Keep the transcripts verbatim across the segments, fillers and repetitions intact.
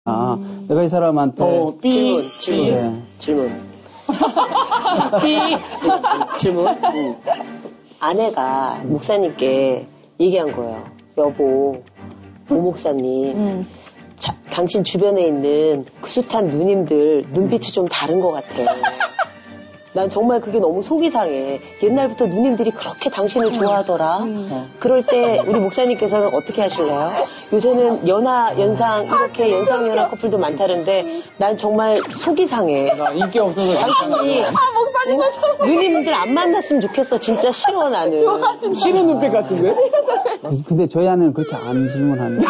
아, 음. 내가 이 사람한테. 어, 질문, 질문. 네. 질문. 질문. 응. 아내가 목사님께 얘기한 거예요. 여보, 오 목사님. 음. 자, 당신 주변에 있는 그 숱한 누님들 눈빛이 좀 다른 것 같아요. 난 정말 그게 너무 속이 상해. 옛날부터 누님들이 그렇게 당신을 좋아하더라. 음. 그럴 때 우리 목사님께서는 어떻게 하실래요? 요새는 연하, 연상, 이렇게 연상, 연하 커플도 많다는데 난 정말 속이 상해. 나 인기 없어서 당신이 아, 목사님은 참 누님들 안 만났으면 좋겠어. 진짜 싫어 나는. 싫은 눈빛 같은데? 근데 저희 아내는 그렇게 안 질문합니다.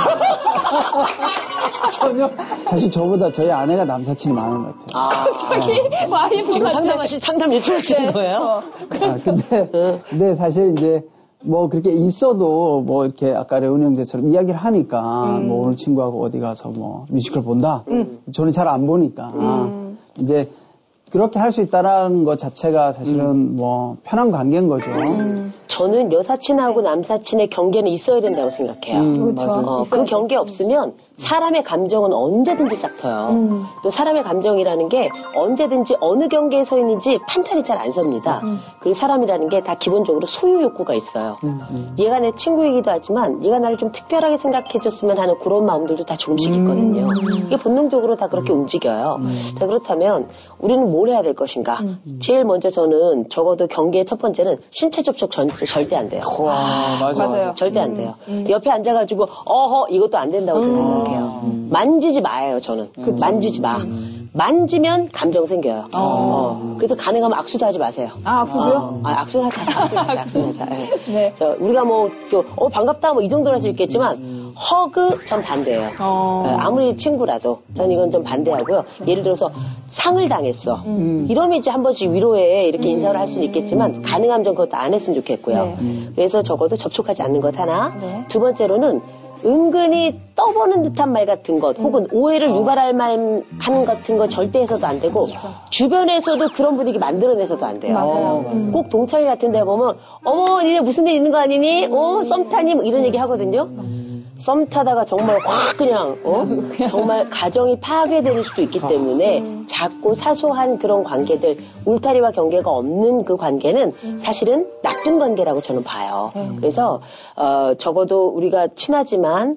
전혀. 사실 저보다 저희 아내가 남사친이 많은 것 같아요. 아, 저기 와이프 지금 상담하시 상담 요청하시는 네. 거예요? 어. 아, 근데, 근데 사실 이제 뭐 그렇게 있어도 뭐 이렇게 아까 레온 형제처럼 이야기를 하니까 음. 뭐 오늘 친구하고 어디 가서 뭐 뮤지컬 본다? 음. 저는 잘 안 보니까 음. 이제 그렇게 할 수 있다라는 것 자체가 사실은 음. 뭐 편한 관계인 거죠. 음. 저는 여사친하고 남사친의 경계는 있어야 된다고 생각해요. 음, 그렇죠. 어, 그 경계 없으면 사람의 감정은 언제든지 싹 터요. 음. 또 사람의 감정이라는 게 언제든지 어느 경계에 서 있는지 판단이 잘 안 섭니다. 음. 그리고 사람이라는 게 다 기본적으로 소유 욕구가 있어요. 음. 음. 얘가 내 친구이기도 하지만 얘가 나를 좀 특별하게 생각해줬으면 하는 그런 마음들도 다 조금씩 있거든요. 음. 이게 본능적으로 다 그렇게 음. 움직여요. 음. 자, 그렇다면 우리는 뭘 해야 될 것인가? 음. 제일 먼저 저는 적어도 경계의 첫 번째는 신체 접촉 전, 절대 안 돼요. 와, 맞아, 맞아요. 절대 안 돼요. 음. 옆에 앉아가지고 어허 이것도 안 된다고 음. 생각해요. 음. 만지지 마요 저는. 음. 만지지 마. 음. 만지면 감정 생겨요. 어. 어. 그래서 가능하면 악수도 하지 마세요. 아, 악수도요? 어. 아, 악수를 하자. 악수를 하자. 악수를 하자. 네. 네. 저, 우리가 뭐, 저, 어, 반갑다 뭐 이 정도는 할 수 있겠지만 음. 허그 전 반대예요. 어. 네, 아무리 친구라도 전 이건 좀 반대하고요. 예를 들어서 상을 당했어. 음. 이러면 이제 한 번씩 위로해 이렇게 음. 인사를 할 수는 있겠지만 가능하면 전 그것도 안 했으면 좋겠고요. 네. 음. 그래서 적어도 접촉하지 않는 것 하나. 네. 두 번째로는 은근히 떠보는 듯한 말 같은 것 음. 혹은 오해를 유발할 말 하는 같은 거 절대 해서도 안 되고 그렇죠. 주변에서도 그런 분위기 만들어내서도 안 돼요. 맞아요. 음. 꼭 동창회 같은 데 보면 어머 니네 무슨 일 있는 거 아니니? 어 썸 타니? 뭐 이런 얘기 하거든요. 음. 썸 타다가 정말 확 그냥 어 정말 가정이 파괴될 수도 있기 때문에 음. 작고 사소한 그런 관계들 울타리와 경계가 없는 그 관계는 음. 사실은 나쁜 관계라고 저는 봐요. 음. 그래서 어, 적어도 우리가 친하지만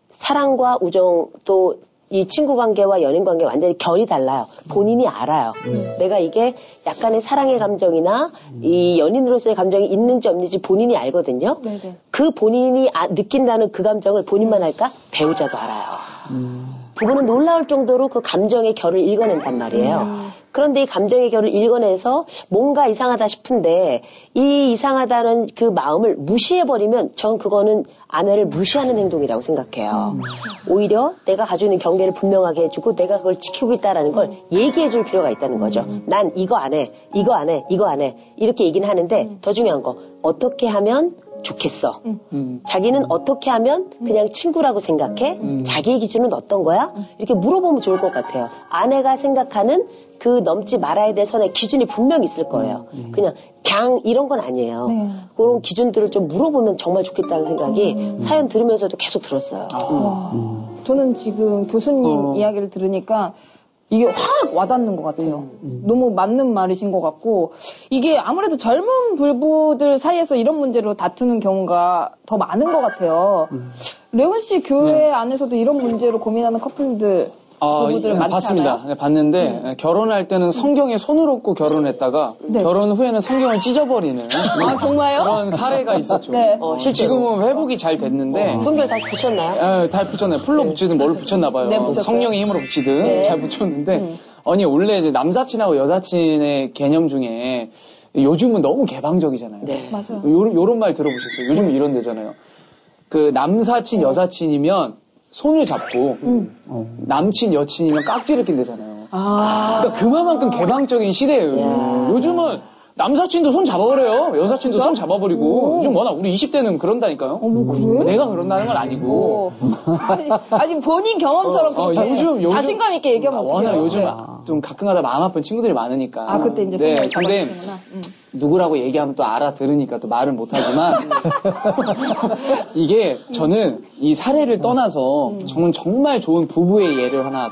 사랑과 우정 또 이 친구 관계와 연인 관계 완전히 결이 달라요. 본인이 알아요. 음. 내가 이게 약간의 사랑의 감정이나 음. 이 연인으로서의 감정이 있는지 없는지 본인이 알거든요. 네네. 그 본인이 아, 느낀다는 그 감정을 본인만 알까? 배우자도 알아요. 음. 부부는 놀라울 정도로 그 감정의 결을 읽어낸단 말이에요. 음. 그런데 이 감정의 결을 읽어내서 뭔가 이상하다 싶은데 이 이상하다는 그 마음을 무시해버리면 전 그거는 아내를 무시하는 행동이라고 생각해요. 음. 오히려 내가 가지고 있는 경계를 분명하게 해주고 내가 그걸 지키고 있다는 걸 얘기해줄 필요가 있다는 거죠. 음. 난 이거 안 해, 이거 안 해, 이거 안 해 이렇게 얘기는 하는데 음. 더 중요한 거 어떻게 하면 좋겠어. 음. 음. 자기는 어떻게 하면 그냥 친구라고 생각해? 음. 자기의 기준은 어떤 거야? 이렇게 물어보면 좋을 것 같아요. 아내가 생각하는 그 넘지 말아야 될 선의 기준이 분명히 있을 거예요. 음. 그냥 강 이런 건 아니에요. 네. 그런 기준들을 좀 물어보면 정말 좋겠다는 생각이 음. 사연 들으면서도 계속 들었어요. 아. 음. 저는 지금 교수님 어. 이야기를 들으니까 이게 확 와닿는 것 같아요. 음. 너무 맞는 말이신 것 같고 이게 아무래도 젊은 부부들 사이에서 이런 문제로 다투는 경우가 더 많은 것 같아요. 음. 레온 씨 교회 네. 안에서도 이런 문제로 고민하는 커플들 아, 부부들 많지 봤습니다. 않아요? 봤는데 음. 결혼할 때는 성경에 손을 얹고 결혼했다가 네. 결혼 후에는 성경을 찢어버리는 아, 정말요? 그런 사례가 있었죠. 네. 어, 지금은 회복이 잘 됐는데 어. 성경 다시 붙였나요? 네, 다 붙였나요? 풀로 네. 붙이든 뭘로 붙였나봐요. 네, 성령의 힘으로 붙이든 네. 잘 붙였는데 음. 아니 원래 이제 남사친하고 여사친의 개념 중에 요즘은 너무 개방적이잖아요. 네. 맞아요. 요, 요런 말 들어보셨어요? 요즘은 이런 데잖아요. 그 남사친 여사친이면 손을 잡고 음. 어, 남친 여친이면 깍지를 낀대잖아요. 아. 그러니까 그만큼 개방적인 시대예요. 야. 요즘은 남사친도 손 잡아버려요. 여사친도 진짜? 손 잡아버리고. 오. 요즘 워낙 우리 이십 대는 그런다니까요. 어머, 그래? 내가 그런다는 건 아니고. 아니, 아니 본인 경험처럼 어, 어, 요즘, 요즘 자신감 있게 얘기하면 워낙 요즘 아, 좀 가끔가다 마음 아픈 친구들이 많으니까. 아, 그때 이제 네, 생각이 근데 잡아주는구나. 음. 누구라고 얘기하면 또 알아들으니까 또 말은 못하지만 이게 저는 이 사례를 떠나서 저는 정말 좋은 부부의 예를 하나